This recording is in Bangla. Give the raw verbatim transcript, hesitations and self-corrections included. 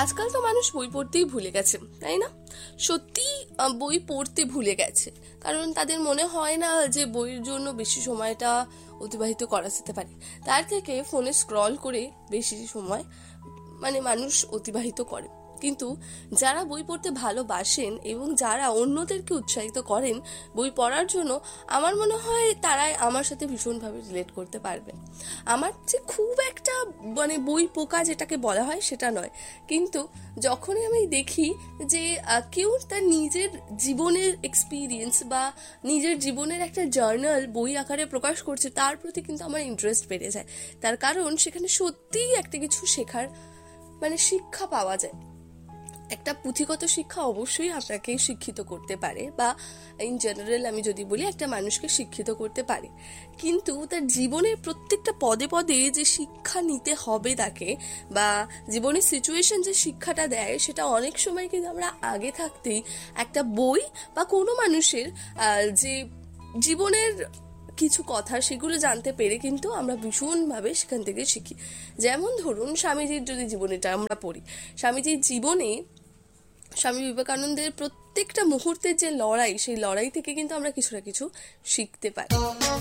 আজকাল তো মানুষ বই পড়তেই ভুলে গেছে, তাই না? সত্যি বই পড়তে ভুলে গেছে, কারণ তাদের মনে হয় না যে বইয়ের জন্য বেশি সময়টা অতিবাহিত করা যেতে পারে। তার থেকে ফোনে স্ক্রল করে বেশি সময় মানে মানুষ অতিবাহিত করে। কিন্তু যারা বই পড়তে ভালোবাসেন এবং যারা অন্যদেরকে উৎসাহিত করেন বই পড়ার জন্য, আমার মনে হয় তারাই আমার সাথে ভীষণভাবে রিলেট করতে পারবে। আমার যে খুব একটা মানে বই পোকা যেটাকে বলা হয় সেটা নয়, কিন্তু যখনই আমি দেখি যে কেউ তার নিজের জীবনের এক্সপিরিয়েন্স বা নিজের জীবনের একটা জার্নাল বই আকারে প্রকাশ করছে, তার প্রতি কিন্তু আমার ইন্টারেস্ট বেড়ে যায়। তার কারণ সেখানে সত্যিই একটা কিছু শেখার মানে শিক্ষা পাওয়া যায়। একটা পুঁথিগত শিক্ষা অবশ্যই আপনাকে শিক্ষিত করতে পারে, বা ইন জেনারেল আমি যদি বলি একটা মানুষকে শিক্ষিত করতে পারে, কিন্তু তার জীবনের প্রত্যেকটা পদে পদে যে শিক্ষা নিতে হবে তাকে, বা জীবনের সিচুয়েশন যে শিক্ষাটা দেয়, সেটা অনেক সময় কিন্তু আমরা আগে থাকতেই একটা বই বা কোনো মানুষের যে জীবনের কিছু কথা সেগুলো জানতে পেরে কিন্তু আমরা ভীষণভাবে সেখান থেকে শিখি। যেমন ধরুন স্বামীজির যদি জীবনীটা আমরা পড়ি, স্বামীজির জীবনে স্বামী বিবেকানন্দের প্রত্যেকটা মুহূর্তের যে লড়াই, সেই লড়াই থেকে কিন্তু আমরা কিছু না কিছু শিখতে পারি।